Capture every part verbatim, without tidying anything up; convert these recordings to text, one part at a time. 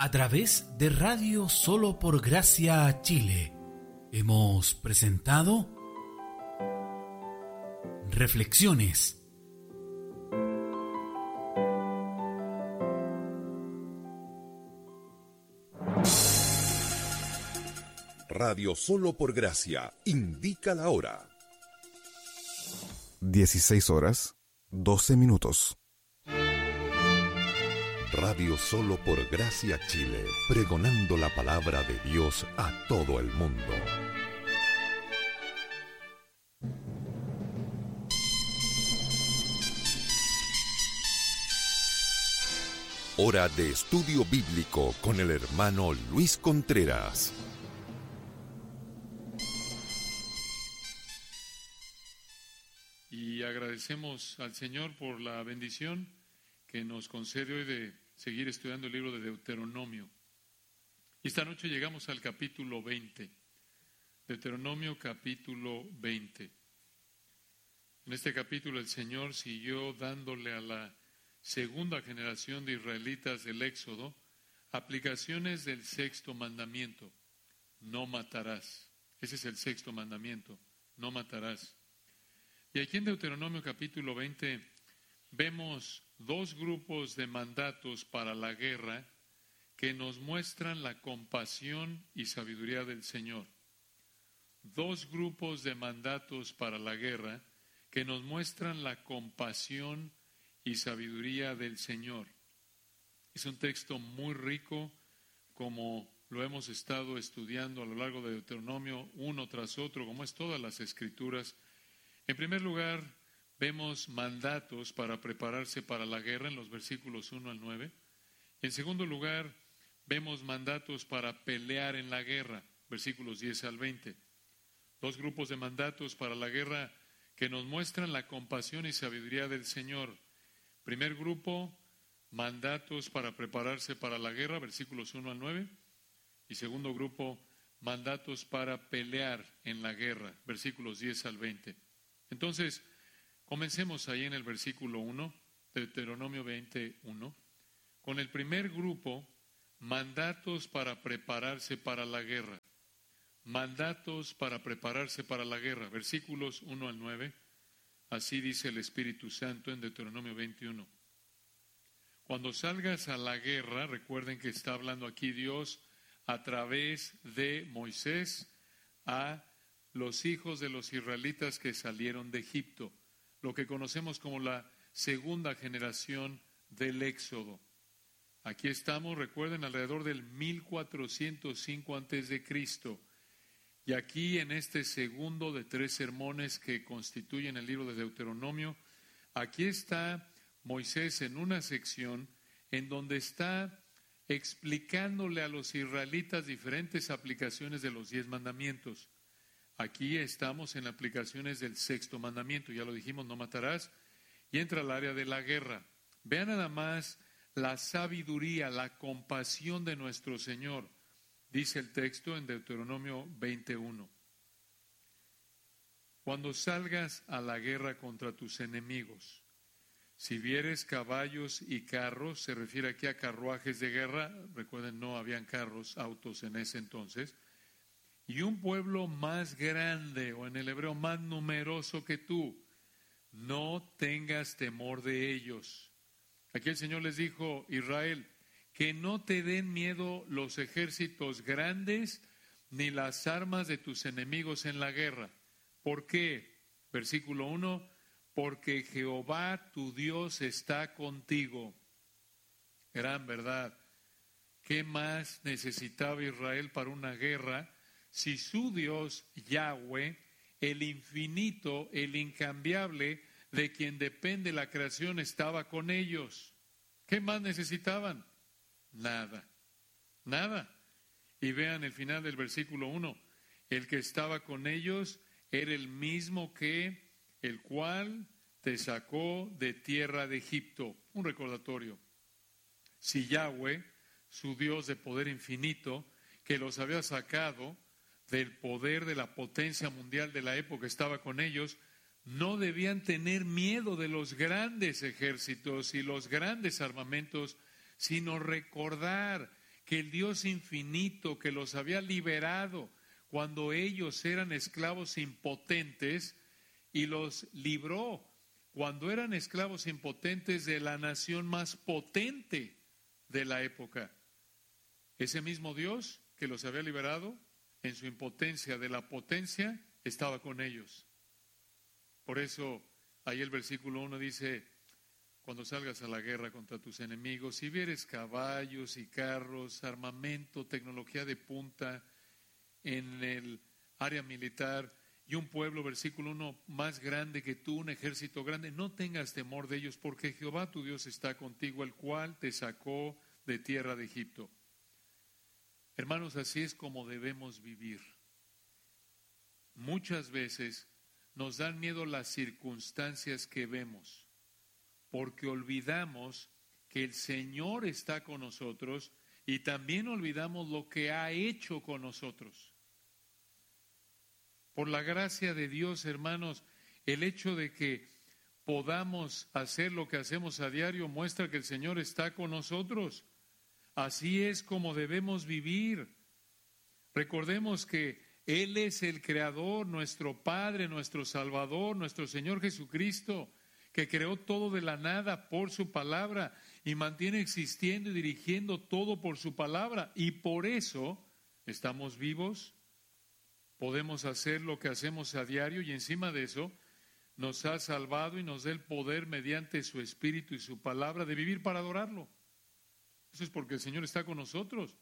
A través de Radio Solo por Gracia Chile, hemos presentado Reflexiones. Radio Solo por Gracia indica la hora. dieciséis horas, doce minutos. Radio Solo por Gracia Chile, pregonando la palabra de Dios a todo el mundo. Hora de estudio bíblico con el hermano Luis Contreras. Y agradecemos al Señor por la bendición que nos concede hoy de seguir estudiando el libro de Deuteronomio. Y esta noche llegamos al capítulo veinte. Deuteronomio capítulo veinte. En este capítulo el Señor siguió dándole a la segunda generación de israelitas del Éxodo aplicaciones del sexto mandamiento: no matarás. Ese es el sexto mandamiento: no matarás. Y aquí en Deuteronomio capítulo veinte vemos dos grupos de mandatos para la guerra que nos muestran la compasión y sabiduría del Señor. Dos grupos de mandatos para la guerra que nos muestran la compasión y sabiduría del Señor. Es un texto muy rico, como lo hemos estado estudiando a lo largo de Deuteronomio, uno tras otro, como es todas las Escrituras. En primer lugar, vemos mandatos para prepararse para la guerra en los versículos uno al nueve. En segundo lugar, vemos mandatos para pelear en la guerra, versículos diez al veinte. Dos grupos de mandatos para la guerra que nos muestran la compasión y sabiduría del Señor. Primer grupo, mandatos para prepararse para la guerra, versículos uno al nueve. Y segundo grupo, mandatos para pelear en la guerra, versículos diez al veinte. Entonces, comencemos ahí en el versículo uno, Deuteronomio veinte uno, con el primer grupo, mandatos para prepararse para la guerra. Mandatos para prepararse para la guerra, versículos uno al nueve. Así dice el Espíritu Santo en Deuteronomio veintiuno. Cuando salgas a la guerra, recuerden que está hablando aquí Dios a través de Moisés a los hijos de los israelitas que salieron de Egipto, lo que conocemos como la segunda generación del Éxodo. Aquí estamos, recuerden, alrededor del mil cuatrocientos cinco antes de Cristo. Y aquí en este segundo de tres sermones que constituyen el libro de Deuteronomio, aquí está Moisés en una sección en donde está explicándole a los israelitas diferentes aplicaciones de los diez mandamientos. Aquí estamos en aplicaciones del sexto mandamiento, ya lo dijimos, no matarás, y entra al área de la guerra. Vean nada más la sabiduría, la compasión de nuestro Señor. Dice el texto en Deuteronomio veintiuno. Cuando salgas a la guerra contra tus enemigos, si vieres caballos y carros, se refiere aquí a carruajes de guerra, recuerden, no habían carros, autos en ese entonces, y un pueblo más grande, o en el hebreo más numeroso que tú, no tengas temor de ellos. Aquí el Señor les dijo, Israel, que no te den miedo los ejércitos grandes ni las armas de tus enemigos en la guerra. ¿Por qué? Versículo uno, porque Jehová tu Dios está contigo. Gran verdad. ¿Qué más necesitaba Israel para una guerra si su Dios, Yahweh, el infinito, el incambiable, de quien depende la creación, estaba con ellos? ¿Qué más necesitaban? Nada, nada. Y vean el final del versículo uno. El que estaba con ellos era el mismo que el cual te sacó de tierra de Egipto. Un recordatorio. Si Yahweh, su Dios de poder infinito, que los había sacado del poder de la potencia mundial de la época, estaba con ellos, no debían tener miedo de los grandes ejércitos y los grandes armamentos, sino recordar que el Dios infinito que los había liberado cuando ellos eran esclavos impotentes y los libró cuando eran esclavos impotentes de la nación más potente de la época. Ese mismo Dios que los había liberado en su impotencia de la potencia estaba con ellos. Por eso ahí el versículo uno dice: cuando salgas a la guerra contra tus enemigos, si vieres caballos y carros, armamento, tecnología de punta en el área militar y un pueblo, versículo uno, más grande que tú, un ejército grande, no tengas temor de ellos, porque Jehová tu Dios está contigo, el cual te sacó de tierra de Egipto. Hermanos, así es como debemos vivir. Muchas veces nos dan miedo las circunstancias que vemos, porque olvidamos que el Señor está con nosotros y también olvidamos lo que ha hecho con nosotros. Por la gracia de Dios, hermanos, el hecho de que podamos hacer lo que hacemos a diario muestra que el Señor está con nosotros. Así es como debemos vivir. Recordemos que Él es el Creador, nuestro Padre, nuestro Salvador, nuestro Señor Jesucristo, que creó todo de la nada por su palabra y mantiene existiendo y dirigiendo todo por su palabra. Y por eso estamos vivos, podemos hacer lo que hacemos a diario y encima de eso nos ha salvado y nos da el poder mediante su Espíritu y su palabra de vivir para adorarlo. Eso es porque el Señor está con nosotros.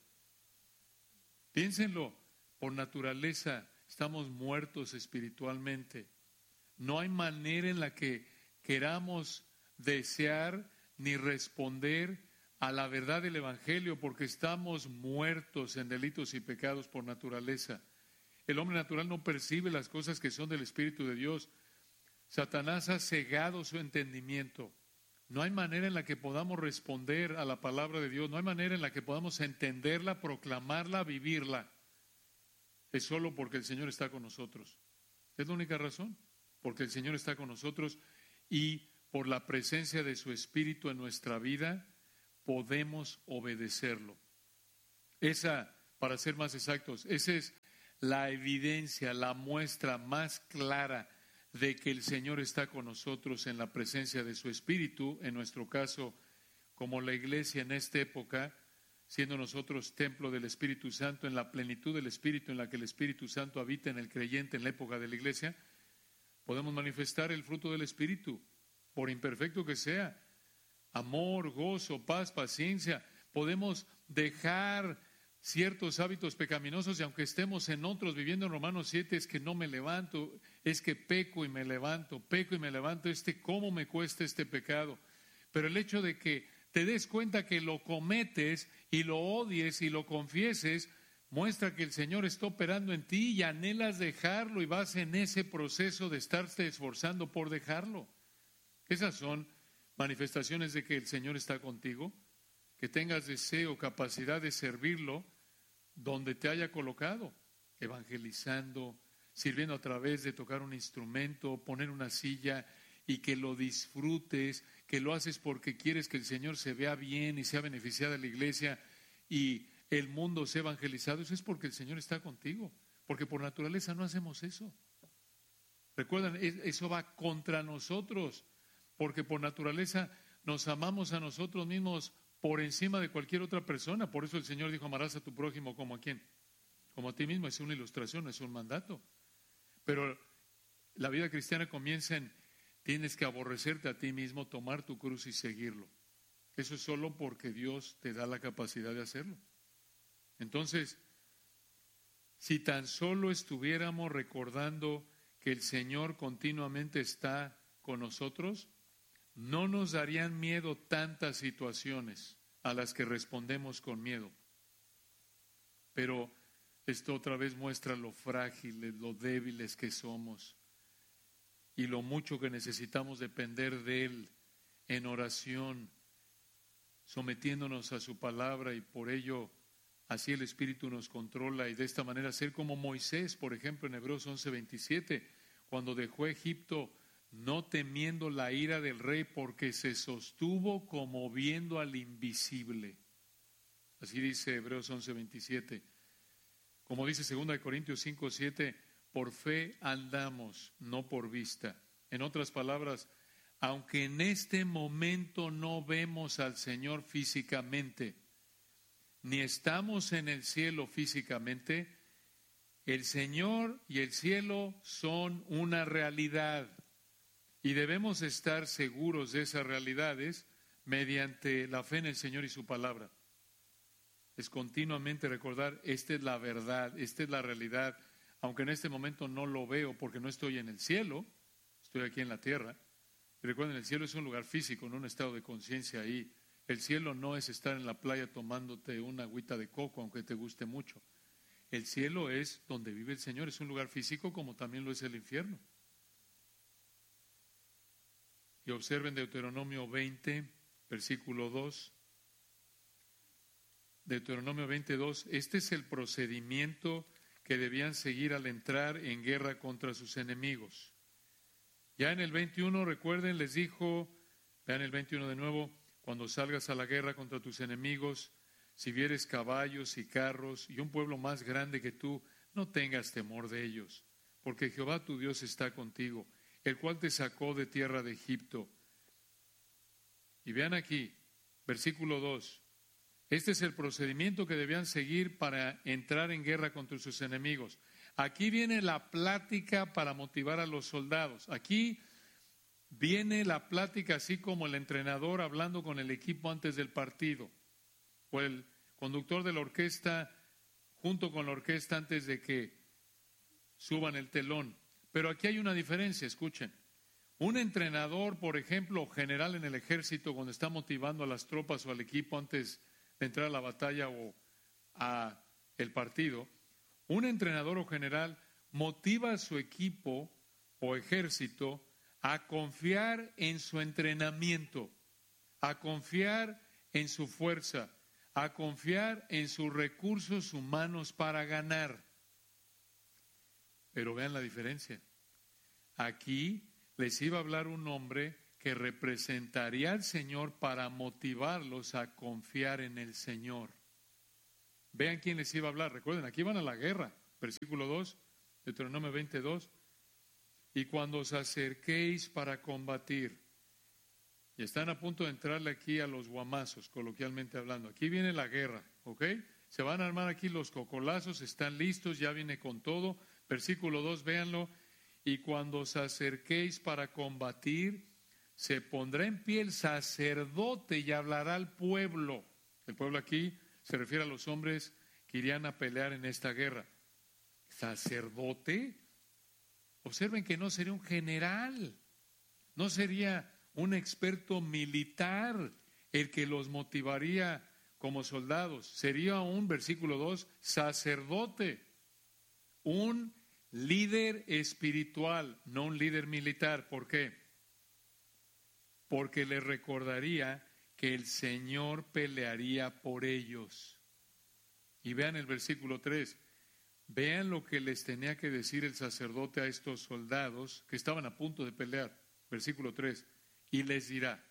Piénsenlo, por naturaleza estamos muertos espiritualmente. No hay manera en la que queramos desear ni responder a la verdad del Evangelio, porque estamos muertos en delitos y pecados por naturaleza. El hombre natural no percibe las cosas que son del Espíritu de Dios. Satanás ha cegado su entendimiento. No hay manera en la que podamos responder a la palabra de Dios, no hay manera en la que podamos entenderla, proclamarla, vivirla. Es solo porque el Señor está con nosotros. Es la única razón, porque el Señor está con nosotros y por la presencia de su Espíritu en nuestra vida podemos obedecerlo. Esa, para ser más exactos, esa es la evidencia, la muestra más clara de que el Señor está con nosotros en la presencia de su Espíritu, en nuestro caso, como la iglesia en esta época, siendo nosotros templo del Espíritu Santo, en la plenitud del Espíritu, en la que el Espíritu Santo habita en el creyente en la época de la iglesia, podemos manifestar el fruto del Espíritu, por imperfecto que sea, amor, gozo, paz, paciencia. Podemos dejar ciertos hábitos pecaminosos y aunque estemos en otros, viviendo en Romanos siete, es que no me levanto, es que peco y me levanto, peco y me levanto, este cómo me cuesta este pecado. Pero el hecho de que te des cuenta que lo cometes y lo odies y lo confieses, muestra que el Señor está operando en ti y anhelas dejarlo y vas en ese proceso de estarte esforzando por dejarlo. Esas son manifestaciones de que el Señor está contigo, que tengas deseo, capacidad de servirlo donde te haya colocado, evangelizando, sirviendo a través de tocar un instrumento, poner una silla y que lo disfrutes, que lo haces porque quieres que el Señor se vea bien y sea beneficiada la iglesia y el mundo sea evangelizado. Eso es porque el Señor está contigo, porque por naturaleza no hacemos eso. Recuerdan, eso va contra nosotros, porque por naturaleza nos amamos a nosotros mismos por encima de cualquier otra persona. Por eso el Señor dijo: amarás a tu prójimo como a quién, como a ti mismo. Es una ilustración, es un mandato. Pero la vida cristiana comienza en: tienes que aborrecerte a ti mismo, tomar tu cruz y seguirlo. Eso es solo porque Dios te da la capacidad de hacerlo. Entonces, si tan solo estuviéramos recordando que el Señor continuamente está con nosotros, no nos darían miedo tantas situaciones a las que respondemos con miedo. Pero esto otra vez muestra lo frágiles, lo débiles que somos y lo mucho que necesitamos depender de Él en oración, sometiéndonos a su palabra, y por ello así el Espíritu nos controla y de esta manera ser como Moisés, por ejemplo, en Hebreos once veintisiete, cuando dejó Egipto no temiendo la ira del rey, porque se sostuvo como viendo al invisible. Así dice Hebreos once veintisiete. Como dice segunda de Corintios cinco siete, por fe andamos, no por vista. En otras palabras, aunque en este momento no vemos al Señor físicamente, ni estamos en el cielo físicamente, el Señor y el cielo son una realidad y debemos estar seguros de esas realidades mediante la fe en el Señor y su palabra. Es continuamente recordar, esta es la verdad, esta es la realidad, aunque en este momento no lo veo porque no estoy en el cielo, estoy aquí en la tierra. Y recuerden, el cielo es un lugar físico, no un estado de conciencia ahí. El cielo no es estar en la playa tomándote una agüita de coco, aunque te guste mucho. El cielo es donde vive el Señor, es un lugar físico como también lo es el infierno. Y observen Deuteronomio veinte, versículo dos. Deuteronomio veintidós, este es el procedimiento que debían seguir al entrar en guerra contra sus enemigos. Ya en el veintiuno, recuerden, les dijo, vean el veintiuno de nuevo, cuando salgas a la guerra contra tus enemigos, si vieres caballos y carros y un pueblo más grande que tú, no tengas temor de ellos, porque Jehová tu Dios está contigo, el cual te sacó de tierra de Egipto. Y vean aquí, versículo dos. Este es el procedimiento que debían seguir para entrar en guerra contra sus enemigos. Aquí viene la plática para motivar a los soldados. Aquí viene la plática así como el entrenador hablando con el equipo antes del partido, o el conductor de la orquesta junto con la orquesta antes de que suban el telón. Pero aquí hay una diferencia, escuchen. Un entrenador, por ejemplo, general en el ejército, cuando está motivando a las tropas o al equipo antes de entrar a la batalla o a el partido, un entrenador o general motiva a su equipo o ejército a confiar en su entrenamiento, a confiar en su fuerza, a confiar en sus recursos humanos para ganar. Pero vean la diferencia. Aquí les iba a hablar un hombre que representaría al Señor para motivarlos a confiar en el Señor. Vean quién les iba a hablar. Recuerden, aquí van a la guerra. Versículo dos, Deuteronomio veintidós. Y cuando os acerquéis para combatir, y están a punto de entrarle aquí a los guamazos, coloquialmente hablando. Aquí viene la guerra, ¿ok? Se van a armar aquí los cocolazos, están listos, ya viene con todo. Versículo dos, véanlo. Y cuando os acerquéis para combatir, se pondrá en pie el sacerdote y hablará al pueblo. El pueblo aquí se refiere a los hombres que irían a pelear en esta guerra. ¿Sacerdote? Observen que no sería un general, no sería un experto militar el que los motivaría como soldados. Sería un, versículo dos, sacerdote, un líder espiritual, no un líder militar. ¿Por qué? Porque les recordaría que el Señor pelearía por ellos. Y vean el versículo tres. Vean lo que les tenía que decir el sacerdote a estos soldados que estaban a punto de pelear. Versículo tres. Y les dirá: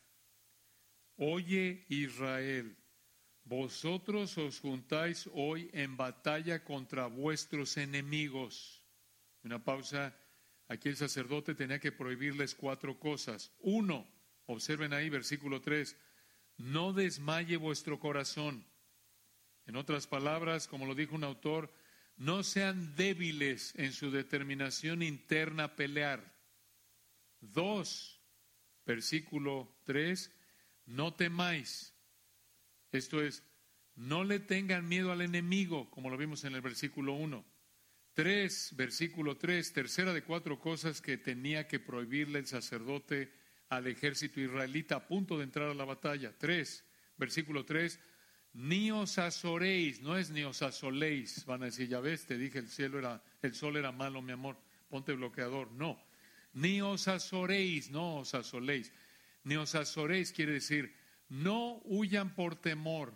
oye Israel, vosotros os juntáis hoy en batalla contra vuestros enemigos. Una pausa. Aquí el sacerdote tenía que prohibirles cuatro cosas. Uno, observen ahí versículo tres, no desmaye vuestro corazón. En otras palabras, como lo dijo un autor, no sean débiles en su determinación interna a pelear. Dos, versículo tres, no temáis. Esto es, no le tengan miedo al enemigo, como lo vimos en el versículo uno. Tres, versículo tres, tercera de cuatro cosas que tenía que prohibirle el sacerdote al ejército israelita a punto de entrar a la batalla. Tres, versículo tres, ni os azoréis, no es ni os asoléis. Van a decir, ya ves, te dije el cielo era, el sol era malo, mi amor, ponte bloqueador. No, ni os azoréis, no os asoléis. Ni os azoréis quiere decir, no huyan por temor.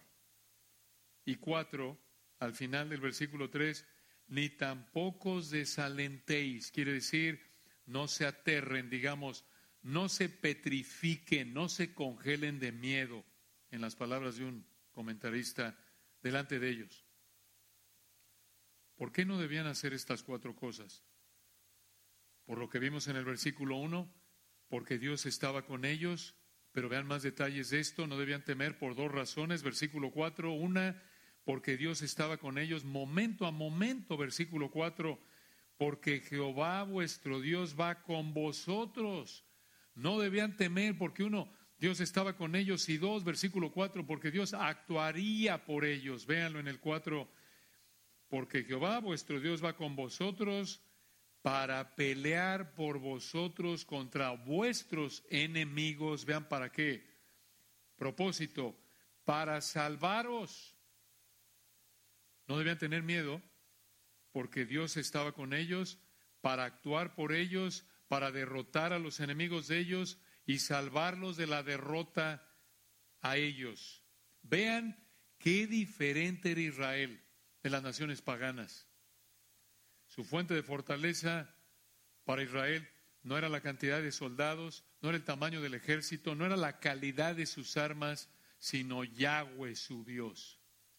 Y cuatro, al final del versículo tres, ni tampoco os desalentéis, quiere decir, no se aterren, digamos, no se petrifiquen, no se congelen de miedo, en las palabras de un comentarista delante de ellos. ¿Por qué no debían hacer estas cuatro cosas? Por lo que vimos en el versículo uno, porque Dios estaba con ellos, pero vean más detalles de esto, no debían temer por dos razones. Versículo cuatro, una, porque Dios estaba con ellos momento a momento. Versículo cuatro, porque Jehová vuestro Dios va con vosotros. No debían temer porque uno, Dios estaba con ellos, y dos, versículo cuatro, porque Dios actuaría por ellos. Véanlo en el cuatro, porque Jehová vuestro Dios va con vosotros para pelear por vosotros contra vuestros enemigos. Vean para qué. Propósito, para salvaros. No debían tener miedo porque Dios estaba con ellos para actuar por ellos, para derrotar a los enemigos de ellos y salvarlos de la derrota a ellos. Vean qué diferente era Israel de las naciones paganas. Su fuente de fortaleza para Israel no era la cantidad de soldados, no era el tamaño del ejército, no era la calidad de sus armas, sino Yahweh su Dios.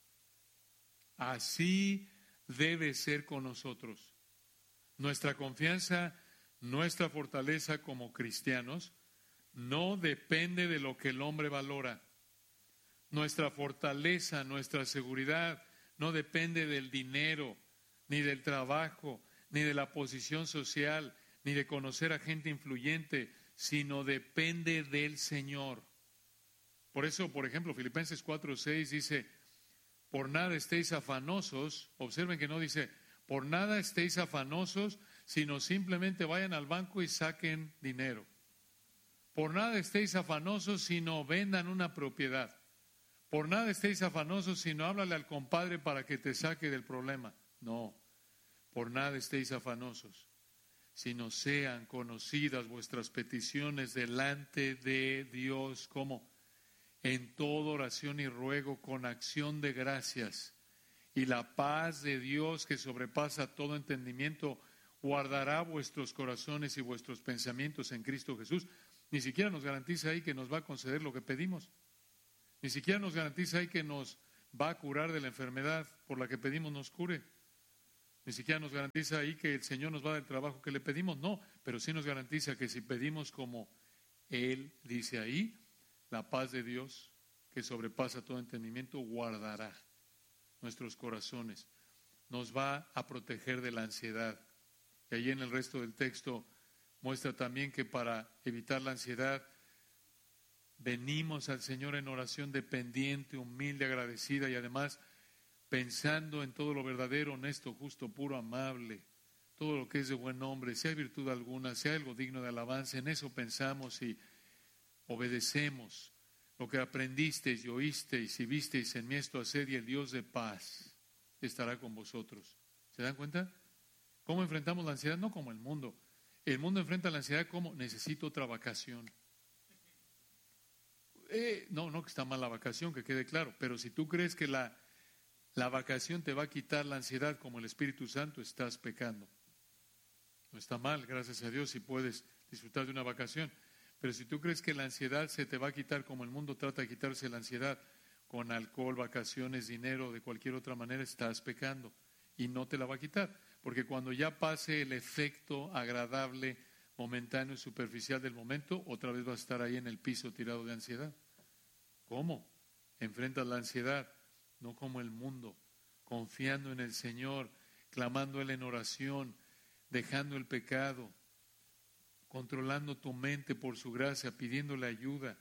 Así debe ser con nosotros. Nuestra confianza, nuestra fortaleza como cristianos no depende de lo que el hombre valora. Nuestra fortaleza, nuestra seguridad no depende del dinero, ni del trabajo, ni de la posición social, ni de conocer a gente influyente, sino depende del Señor. Por eso, por ejemplo, Filipenses cuatro seis dice, por nada estéis afanosos. Observen que no dice, por nada estéis afanosos, sino simplemente vayan al banco y saquen dinero. Por nada estéis afanosos, sino vendan una propiedad. Por nada estéis afanosos, sino háblale al compadre para que te saque del problema. No, por nada estéis afanosos, sino sean conocidas vuestras peticiones delante de Dios, como en toda oración y ruego con acción de gracias. Y la paz de Dios, que sobrepasa todo entendimiento, guardará vuestros corazones y vuestros pensamientos en Cristo Jesús. Ni siquiera nos garantiza ahí que nos va a conceder lo que pedimos. Ni siquiera nos garantiza ahí que nos va a curar de la enfermedad por la que pedimos nos cure. Ni siquiera nos garantiza ahí que el Señor nos va a dar el trabajo que le pedimos. No, pero sí nos garantiza que si pedimos como Él dice ahí, la paz de Dios, que sobrepasa todo entendimiento, guardará nuestros corazones. Nos va a proteger de la ansiedad. Y ahí en el resto del texto muestra también que para evitar la ansiedad, venimos al Señor en oración dependiente, humilde, agradecida y además pensando en todo lo verdadero, honesto, justo, puro, amable, todo lo que es de buen nombre, si hay virtud alguna, si hay algo digno de alabanza, en eso pensamos y obedecemos lo que aprendisteis y oísteis y visteis en mí, esto haced, y el Dios de paz estará con vosotros. ¿Se dan cuenta? ¿Cómo enfrentamos la ansiedad? No como el mundo. El mundo enfrenta la ansiedad como necesito otra vacación. Eh, no, no que está mal la vacación, que quede claro, pero si tú crees que la La vacación te va a quitar la ansiedad como el Espíritu Santo, estás pecando. No está mal, gracias a Dios, si puedes disfrutar de una vacación. Pero si tú crees que la ansiedad se te va a quitar como el mundo trata de quitarse la ansiedad, con alcohol, vacaciones, dinero, de cualquier otra manera, estás pecando. Y no te la va a quitar. Porque cuando ya pase el efecto agradable, momentáneo y superficial del momento, otra vez vas a estar ahí en el piso tirado de ansiedad. ¿Cómo? Enfrentas la ansiedad. No como el mundo, confiando en el Señor, clamando a Él en oración, dejando el pecado, controlando tu mente por su gracia, pidiéndole ayuda.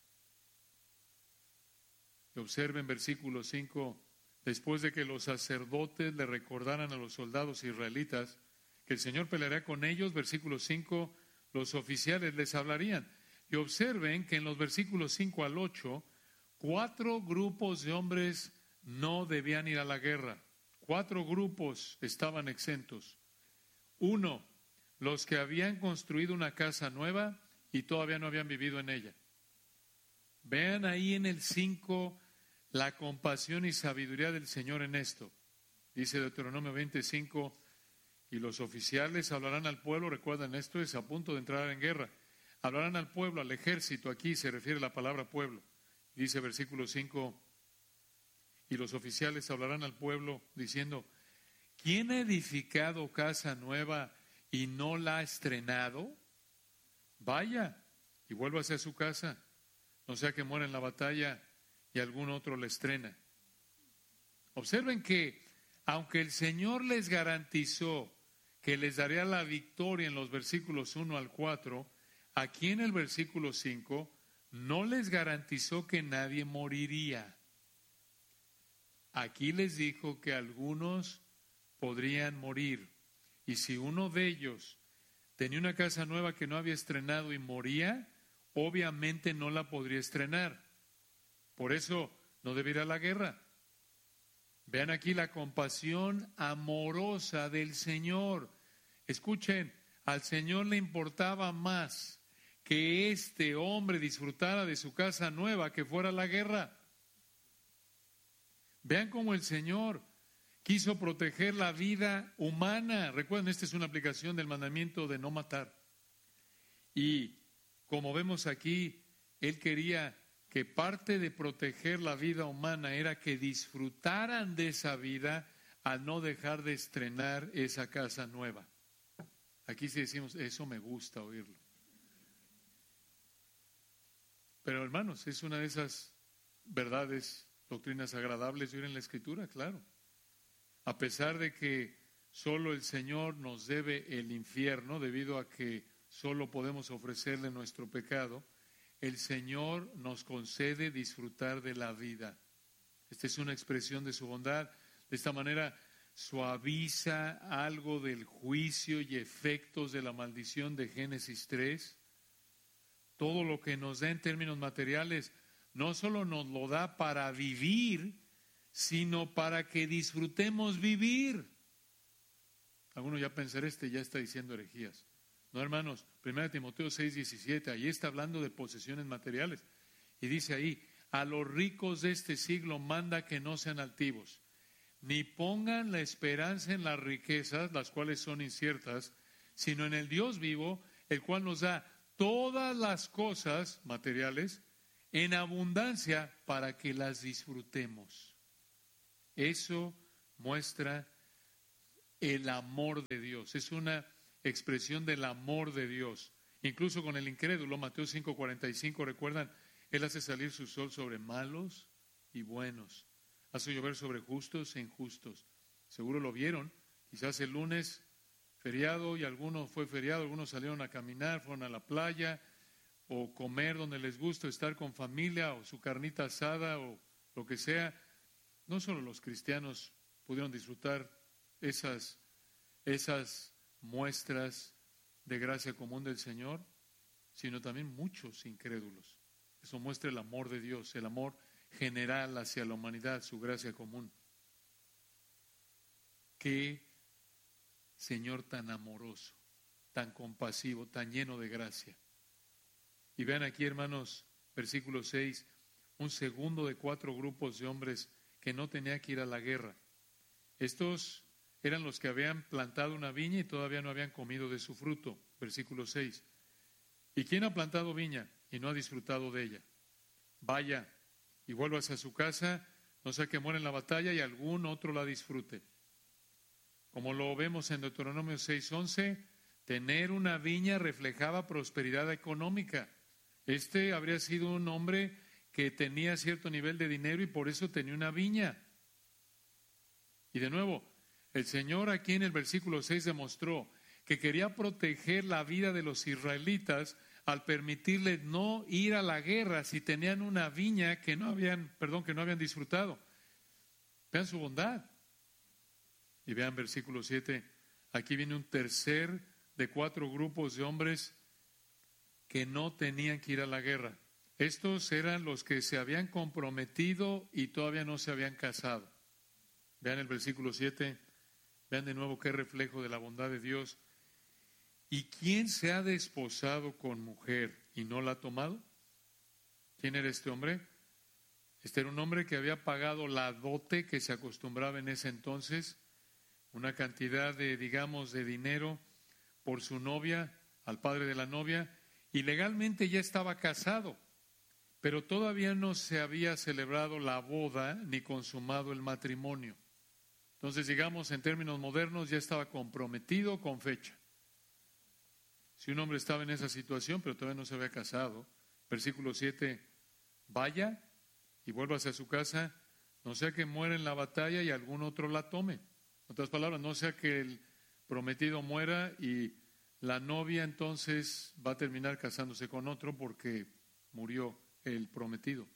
Y observen versículo cinco, después de que los sacerdotes le recordaran a los soldados israelitas que el Señor peleará con ellos, versículo cinco, los oficiales les hablarían. Y observen que en los versículos cinco al ocho, cuatro grupos de hombres no debían ir a la guerra. Cuatro grupos estaban exentos. Uno, los que habían construido una casa nueva y todavía no habían vivido en ella. Vean ahí en el cinco la compasión y sabiduría del Señor en esto. Dice Deuteronomio veinticinco, y los oficiales hablarán al pueblo, recuerdan esto, es a punto de entrar en guerra. Hablarán al pueblo, al ejército, aquí se refiere la palabra pueblo. Dice versículo cinco, y los oficiales hablarán al pueblo diciendo, ¿quién ha edificado casa nueva y no la ha estrenado? Vaya y vuélvase a su casa, no sea que muera en la batalla y algún otro la estrena. Observen que, aunque el Señor les garantizó que les daría la victoria en los versículos uno al cuatro, aquí en el versículo cinco no les garantizó que nadie moriría. Aquí les dijo que algunos podrían morir, y si uno de ellos tenía una casa nueva que no había estrenado y moría, obviamente no la podría estrenar. Por eso no debe ir a la guerra. Vean aquí la compasión amorosa del Señor. Escuchen, al Señor le importaba más que este hombre disfrutara de su casa nueva que fuera a la guerra. Vean cómo el Señor quiso proteger la vida humana. Recuerden, esta es una aplicación del mandamiento de no matar. Y como vemos aquí, Él quería que parte de proteger la vida humana era que disfrutaran de esa vida al no dejar de estrenar esa casa nueva. Aquí sí decimos, eso me gusta oírlo. Pero hermanos, es una de esas verdades, doctrinas agradables de oír en la Escritura, claro. A pesar de que solo el Señor nos debe el infierno, debido a que solo podemos ofrecerle nuestro pecado, el Señor nos concede disfrutar de la vida. Esta es una expresión de su bondad. De esta manera suaviza algo del juicio y efectos de la maldición de Génesis tres. Todo lo que nos da en términos materiales no solo nos lo da para vivir, sino para que disfrutemos vivir. Alguno ya pensará, este ya está diciendo herejías. No, hermanos, primera Timoteo seis, diecisiete, ahí está hablando de posesiones materiales. Y dice ahí, a los ricos de este siglo manda que no sean altivos, ni pongan la esperanza en las riquezas, las cuales son inciertas, sino en el Dios vivo, el cual nos da todas las cosas materiales en abundancia para que las disfrutemos. Eso muestra el amor de Dios. Es una expresión del amor de Dios. Incluso con el incrédulo, Mateo cinco, cuarenta y cinco, recuerdan, Él hace salir su sol sobre malos y buenos. Hace llover sobre justos e injustos. Seguro lo vieron. Quizás el lunes, feriado, y algunos fue feriado, algunos salieron a caminar, fueron a la playa, o comer donde les gusta, estar con familia, o su carnita asada, o lo que sea. No solo los cristianos pudieron disfrutar esas, esas muestras de gracia común del Señor, sino también muchos incrédulos. Eso muestra el amor de Dios, el amor general hacia la humanidad, su gracia común. Qué Señor tan amoroso, tan compasivo, tan lleno de gracia. Y vean aquí, hermanos, versículo seis, un segundo de cuatro grupos de hombres que no tenían que ir a la guerra. Estos eran los que habían plantado una viña y todavía no habían comido de su fruto. Versículo seis. ¿Y quién ha plantado viña y no ha disfrutado de ella? Vaya y vuélvase a su casa, no sea que muera en la batalla y algún otro la disfrute. Como lo vemos en Deuteronomio seis once, tener una viña reflejaba prosperidad económica. Este habría sido un hombre que tenía cierto nivel de dinero y por eso tenía una viña. Y de nuevo, el Señor aquí en el versículo seis demostró que quería proteger la vida de los israelitas al permitirles no ir a la guerra si tenían una viña que no habían, perdón, que no habían disfrutado. Vean su bondad. Y vean versículo siete, aquí viene un tercer de cuatro grupos de hombres que no tenían que ir a la guerra. Estos eran los que se habían comprometido y todavía no se habían casado. Vean el versículo siete, vean de nuevo qué reflejo de la bondad de Dios. ¿Y quién se ha desposado con mujer y no la ha tomado? ¿Quién era este hombre? Este era un hombre que había pagado la dote que se acostumbraba en ese entonces, una cantidad de, digamos, de dinero por su novia, al padre de la novia, y legalmente ya estaba casado. pero todavía no se había celebrado la boda ni consumado el matrimonio. Entonces, digamos, en términos modernos, ya estaba comprometido con fecha. Si un hombre estaba en esa situación, pero todavía no se había casado, versículo siete, vaya y vuélvase a su casa, no sea que muera en la batalla y algún otro la tome. En otras palabras, no sea que el prometido muera y la novia entonces va a terminar casándose con otro porque murió el prometido.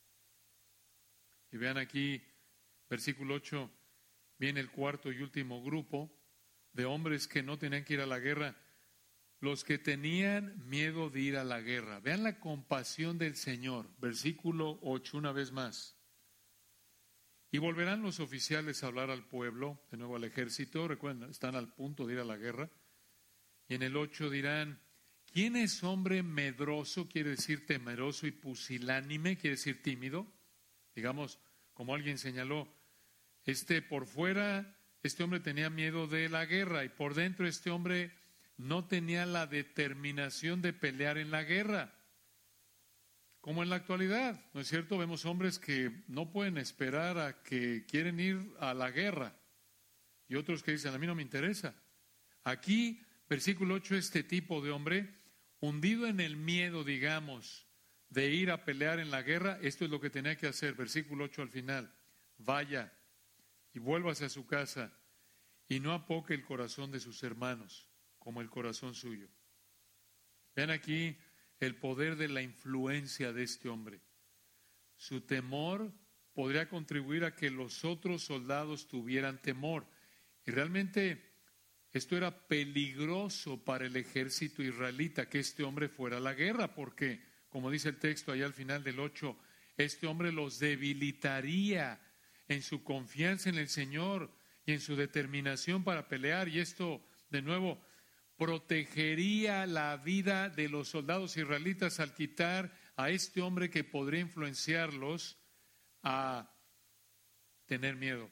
Y vean aquí, versículo ocho, viene el cuarto y último grupo de hombres que no tenían que ir a la guerra, los que tenían miedo de ir a la guerra. Vean la compasión del Señor, versículo ocho, una vez más. Y volverán los oficiales a hablar al pueblo, de nuevo al ejército, recuerden, están al punto de ir a la guerra. Y en el ocho dirán, ¿quién es hombre medroso? Quiere decir temeroso, y pusilánime, quiere decir tímido. Digamos, como alguien señaló, este por fuera, este hombre tenía miedo de la guerra, y por dentro este hombre no tenía la determinación de pelear en la guerra. Como en la actualidad, ¿no es cierto? Vemos hombres que no pueden esperar a que quieren ir a la guerra, y otros que dicen, a mí no me interesa. Aquí, versículo ocho, este tipo de hombre, hundido en el miedo, digamos, de ir a pelear en la guerra, esto es lo que tenía que hacer, versículo ocho al final, vaya y vuélvase a su casa y no apoque el corazón de sus hermanos como el corazón suyo. Vean aquí el poder de la influencia de este hombre. Su temor podría contribuir a que los otros soldados tuvieran temor. Y realmente esto era peligroso para el ejército israelita, que este hombre fuera a la guerra, porque, como dice el texto allá al final del ocho, este hombre los debilitaría en su confianza en el Señor y en su determinación para pelear. Y esto, de nuevo, protegería la vida de los soldados israelitas al quitar a este hombre que podría influenciarlos a tener miedo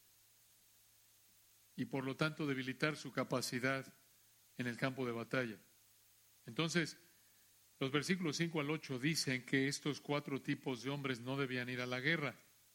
y por lo tanto debilitar su capacidad en el campo de batalla. Entonces, los versículos cinco al ocho dicen que estos cuatro tipos de hombres no debían ir a la guerra.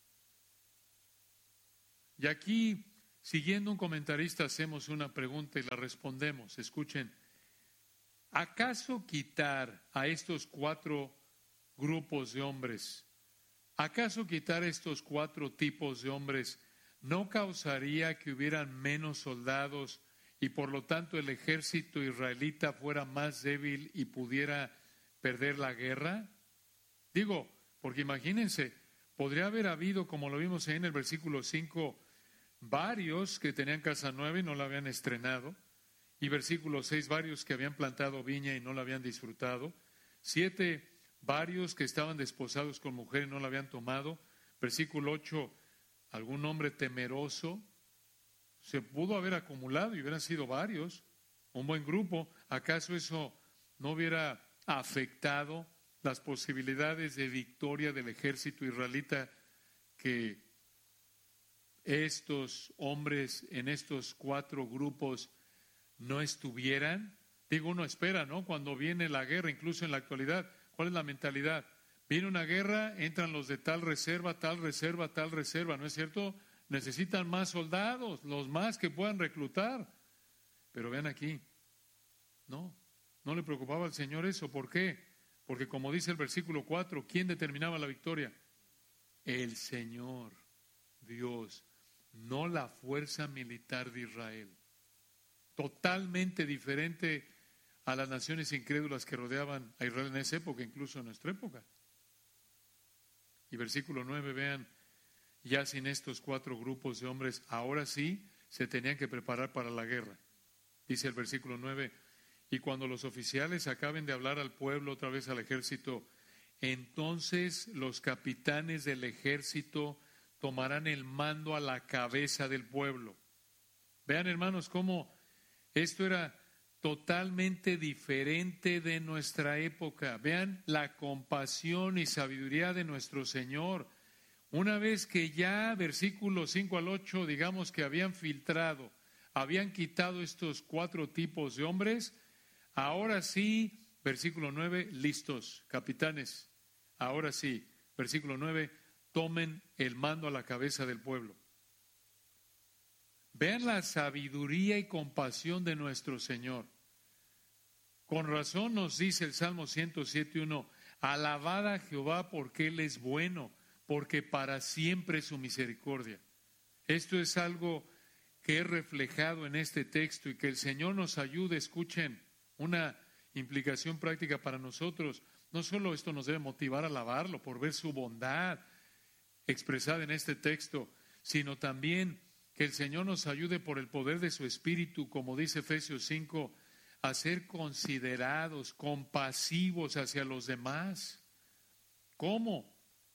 Y aquí, siguiendo un comentarista, hacemos una pregunta y la respondemos. Escuchen, ¿acaso quitar a estos cuatro grupos de hombres, acaso quitar estos cuatro tipos de hombres no causaría que hubieran menos soldados y por lo tanto el ejército israelita fuera más débil y pudiera perder la guerra? Digo, porque imagínense, podría haber habido, como lo vimos ahí en el versículo cinco, varios que tenían casa nueva y no la habían estrenado, y versículo seis, varios que habían plantado viña y no la habían disfrutado, siete, varios que estaban desposados con mujer y no la habían tomado, versículo ocho, algún hombre temeroso, se pudo haber acumulado y hubieran sido varios, un buen grupo. ¿Acaso eso no hubiera afectado las posibilidades de victoria del ejército israelita que estos hombres en estos cuatro grupos no estuvieran? Digo, uno espera, ¿no? Cuando viene la guerra, incluso en la actualidad, ¿cuál es la mentalidad? Viene una guerra, entran los de tal reserva, tal reserva, tal reserva, ¿no es cierto? Necesitan más soldados, los más que puedan reclutar. Pero vean aquí, no, no le preocupaba al Señor eso. ¿Por qué? Porque como dice el versículo cuatro, ¿quién determinaba la victoria? El Señor, Dios, no la fuerza militar de Israel. Totalmente diferente a las naciones incrédulas que rodeaban a Israel en esa época, incluso en nuestra época. Y versículo nueve, vean, ya sin estos cuatro grupos de hombres, ahora sí se tenían que preparar para la guerra. Dice el versículo nueve, y cuando los oficiales acaben de hablar al pueblo, otra vez al ejército, entonces los capitanes del ejército tomarán el mando a la cabeza del pueblo. Vean, hermanos, cómo esto era totalmente diferente de nuestra época. Vean la compasión y sabiduría de nuestro Señor. Una vez que ya, versículos cinco al ocho, digamos que habían filtrado, habían quitado estos cuatro tipos de hombres, ahora sí, versículo nueve, listos, capitanes, Ahora sí, versículo nueve, tomen el mando a la cabeza del pueblo. Vean la sabiduría y compasión de nuestro Señor. Con razón nos dice el Salmo ciento siete, uno, alabad a Jehová porque Él es bueno, porque para siempre es su misericordia. Esto es algo que es reflejado en este texto y que el Señor nos ayude. Escuchen, una implicación práctica para nosotros. No solo esto nos debe motivar a alabarlo por ver su bondad expresada en este texto, sino también que el Señor nos ayude por el poder de su Espíritu, como dice Efesios cinco, a ser considerados, compasivos hacia los demás. ¿Cómo?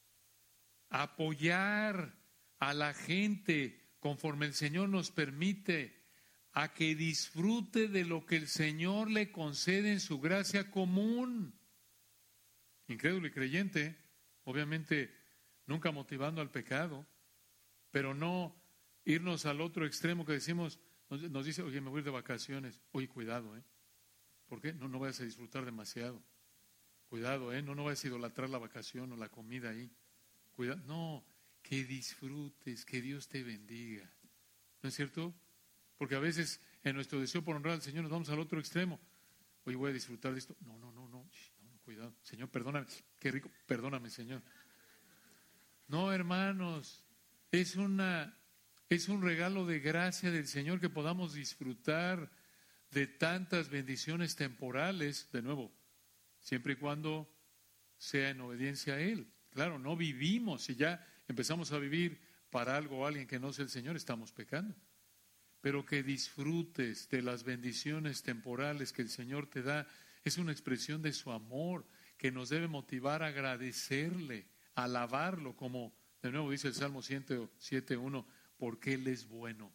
Apoyar a la gente conforme el Señor nos permite, a que disfrute de lo que el Señor le concede en su gracia común. Incrédulo y creyente, obviamente nunca motivando al pecado, pero no irnos al otro extremo que decimos, nos, nos dice, oye, me voy a ir de vacaciones. Oye, cuidado, ¿eh? ¿Por qué? No, no vayas a disfrutar demasiado. Cuidado, ¿eh? No, no vayas a idolatrar la vacación o la comida ahí. Cuidado. No, que disfrutes, que Dios te bendiga. ¿No es cierto? Porque a veces en nuestro deseo por honrar al Señor nos vamos al otro extremo. Oye, voy a disfrutar de esto. No, no, no, no. no, no cuidado. Señor, perdóname. Qué rico. Perdóname, Señor. No, hermanos. Es una, es un regalo de gracia del Señor que podamos disfrutar de tantas bendiciones temporales, de nuevo, siempre y cuando sea en obediencia a Él. Claro, no vivimos. Si ya empezamos a vivir para algo o alguien que no sea el Señor, estamos pecando. Pero que disfrutes de las bendiciones temporales que el Señor te da, es una expresión de su amor que nos debe motivar a agradecerle, a alabarlo, como de nuevo dice el Salmo ciento siete, uno, porque Él es bueno.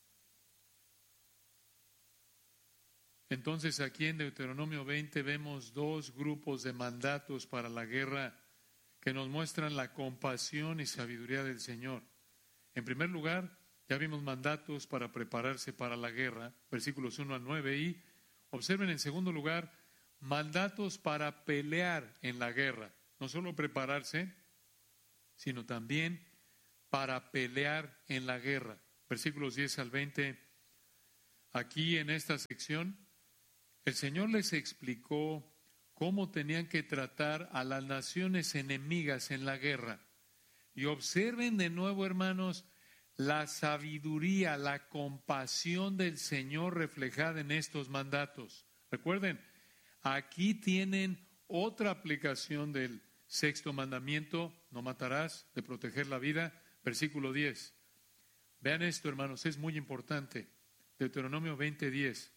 Entonces aquí en Deuteronomio veinte vemos dos grupos de mandatos para la guerra que nos muestran la compasión y sabiduría del Señor. En primer lugar, ya vimos mandatos para prepararse para la guerra, versículos uno al nueve, y observen en segundo lugar, mandatos para pelear en la guerra. No solo prepararse, sino también para pelear en la guerra. Versículos diez al veinte, aquí en esta sección, el Señor les explicó cómo tenían que tratar a las naciones enemigas en la guerra. Y observen de nuevo, hermanos, la sabiduría, la compasión del Señor reflejada en estos mandatos. Recuerden, aquí tienen otra aplicación del sexto mandamiento, no matarás, de proteger la vida, versículo diez. Vean esto, hermanos, es muy importante. Deuteronomio veinte, diez.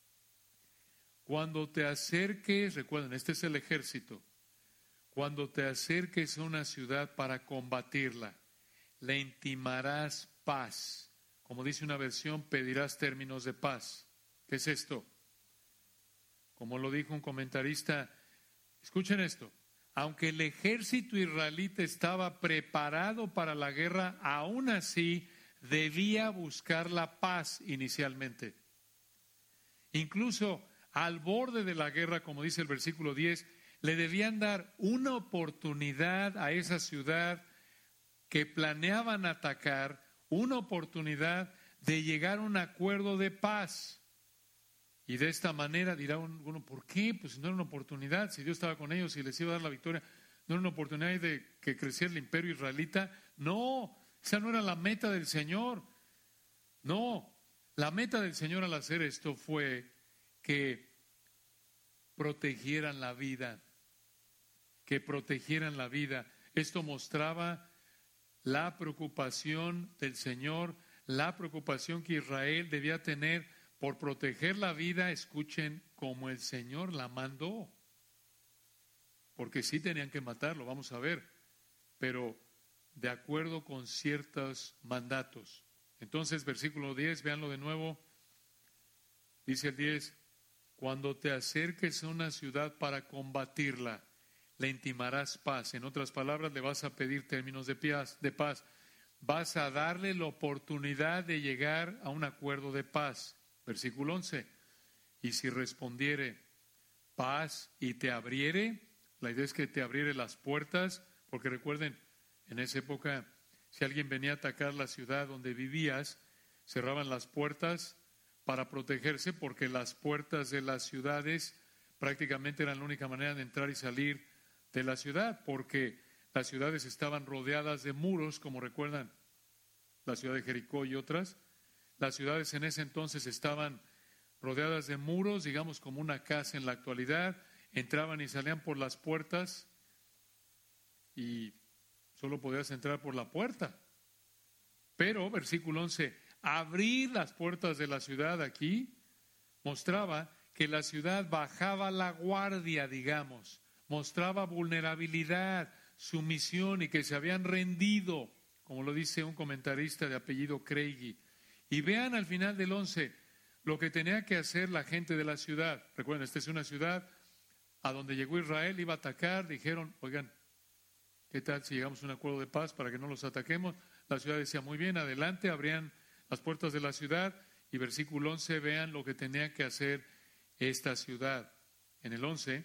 Cuando te acerques, recuerden, este es el ejército, cuando te acerques a una ciudad para combatirla, le intimarás paz. Como dice una versión, pedirás términos de paz. ¿Qué es esto? Como lo dijo un comentarista, escuchen esto, aunque el ejército israelita estaba preparado para la guerra, aún así debía buscar la paz inicialmente. Incluso al borde de la guerra, como dice el versículo diez, le debían dar una oportunidad a esa ciudad que planeaban atacar, una oportunidad de llegar a un acuerdo de paz. Y de esta manera dirá uno, ¿por qué? Pues no era una oportunidad, si Dios estaba con ellos y les iba a dar la victoria, no era una oportunidad de que creciera el imperio israelita. No, esa no era la meta del Señor. No, la meta del Señor al hacer esto fue que protegieran la vida, que protegieran la vida. Esto mostraba la preocupación del Señor, la preocupación que Israel debía tener por proteger la vida, escuchen, como el Señor la mandó. Porque sí tenían que matarlo, vamos a ver, pero de acuerdo con ciertos mandatos. Entonces, versículo diez, véanlo de nuevo, dice el diez, cuando te acerques a una ciudad para combatirla, le intimarás paz. En otras palabras, le vas a pedir términos de paz, de paz. Vas a darle la oportunidad de llegar a un acuerdo de paz. Versículo once. Y si respondiere paz y te abriere, La idea es que te abriera las puertas, porque recuerden, en esa época, si alguien venía a atacar la ciudad donde vivías, cerraban las puertas para protegerse, porque las puertas de las ciudades prácticamente eran la única manera de entrar y salir de la ciudad, porque las ciudades estaban rodeadas de muros, como recuerdan, la ciudad de Jericó y otras. Las ciudades en ese entonces estaban rodeadas de muros, digamos como una casa en la actualidad. Entraban y salían por las puertas y solo podías entrar por la puerta. Pero, versículo once, abrir las puertas de la ciudad aquí mostraba que la ciudad bajaba la guardia, digamos, mostraba vulnerabilidad, sumisión y que se habían rendido, como lo dice un comentarista de apellido Craigie. Y vean al final del once lo que tenía que hacer la gente de la ciudad. Recuerden, esta es una ciudad a donde llegó Israel, iba a atacar, dijeron, oigan, ¿qué tal si llegamos a un acuerdo de paz para que no los ataquemos? La ciudad decía, muy bien, adelante, abrían las puertas de la ciudad. Y versículo once, vean lo que tenía que hacer esta ciudad. En el once,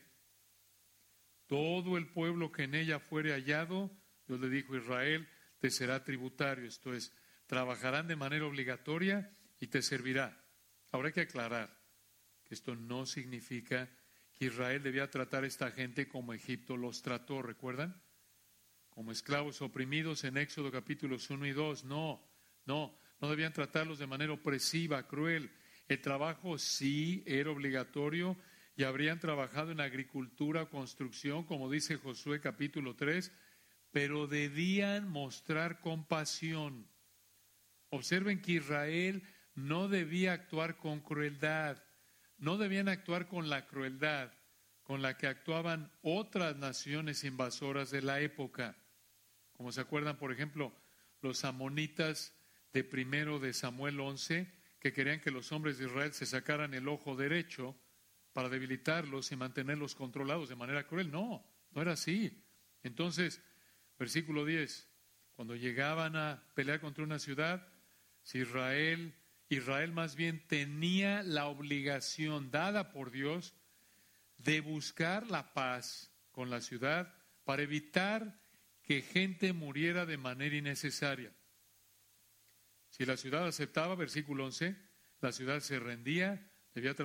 todo el pueblo que en ella fuere hallado, Dios le dijo a Israel, te será tributario, esto es, trabajarán de manera obligatoria y te servirá. Ahora hay que aclarar que esto no significa que Israel debía tratar a esta gente como Egipto los trató, ¿recuerdan? Como esclavos oprimidos en Éxodo capítulos uno y dos. No, no, no debían tratarlos de manera opresiva, cruel. El trabajo sí era obligatorio y habrían trabajado en agricultura o construcción, como dice Josué capítulo tres, pero debían mostrar compasión. Observen que Israel no debía actuar con crueldad, no debían actuar con la crueldad con la que actuaban otras naciones invasoras de la época. Como se acuerdan, por ejemplo, los amonitas de primero de Samuel once, que querían que los hombres de Israel se sacaran el ojo derecho para debilitarlos y mantenerlos controlados de manera cruel. No, no era así. Entonces, versículo diez, cuando llegaban a pelear contra una ciudad, si Israel, Israel más bien tenía la obligación dada por Dios de buscar la paz con la ciudad para evitar que gente muriera de manera innecesaria. Si la ciudad aceptaba, versículo once, la ciudad se rendía, debía trabajar